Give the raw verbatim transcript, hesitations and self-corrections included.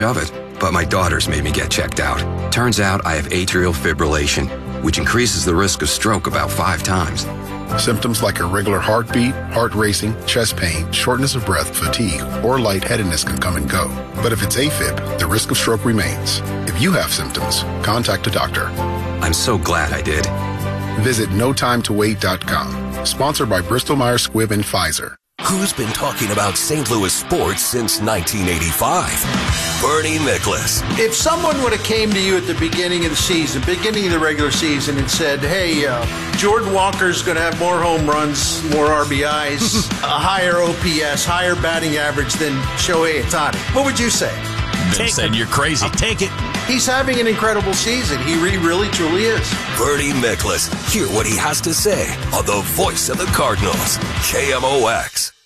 of it, but my daughters made me get checked out. Turns out I have atrial fibrillation, which increases the risk of stroke about five times. Symptoms like irregular heartbeat, heart racing, chest pain, shortness of breath, fatigue, or lightheadedness can come and go. But if it's AFib, the risk of stroke remains. If you have symptoms, contact a doctor. I'm so glad I did. Visit no time to wait dot com. Sponsored by Bristol Myers Squibb and Pfizer. Who's been talking about Saint Louis sports since nineteen eighty-five? Bernie Miklasz. If someone would have came to you at the beginning of the season, beginning of the regular season, and said, hey, uh, Jordan Walker's going to have more home runs, more R B Is, a higher O P S, higher batting average than Shohei Ohtani, what would you say? They said you're crazy. I'll take it. He's having an incredible season. He re- really, truly is. Bernie Miklasz. Hear what he has to say on the voice of the Cardinals, K M O X.